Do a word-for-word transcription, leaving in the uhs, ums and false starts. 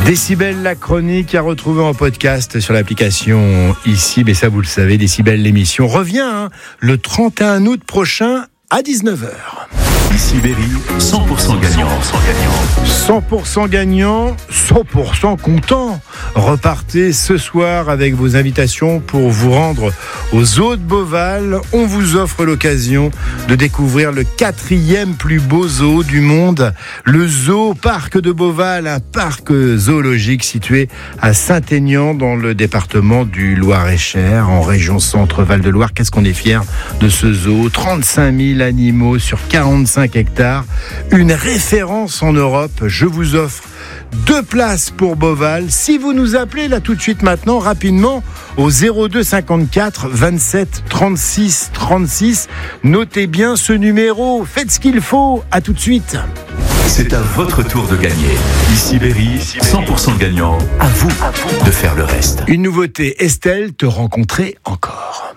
Décibel, la chronique à retrouver en podcast sur l'application ici, mais ça vous le savez, Décibel, l'émission revient hein, le trente et un août prochain à dix-neuf heures. Ici Berry, cent pour cent gagnant. cent pour cent gagnant, cent pour cent content. Repartez ce soir avec vos invitations pour vous rendre aux Zoos de Beauval. On vous offre l'occasion de découvrir le quatrième plus beau zoo du monde, le Zoo Parc de Beauval, un parc zoologique situé à Saint-Aignan dans le département du Loir-et-Cher, en région Centre-Val de Loire. Qu'est-ce qu'on est fiers de ce zoo, trente-cinq mille animaux sur quarante-cinq hectares, une référence en Europe. Je vous offre deux places pour Beauval. Si vous nous appelez là tout de suite maintenant, rapidement, au zéro deux cinquante-quatre vingt-sept trente-six trente-six, notez bien ce numéro. Faites ce qu'il faut. À tout de suite. C'est à votre tour de gagner. Ici Berry, cent pour cent gagnant. À vous de faire le reste. Une nouveauté, Estelle, te rencontrer encore.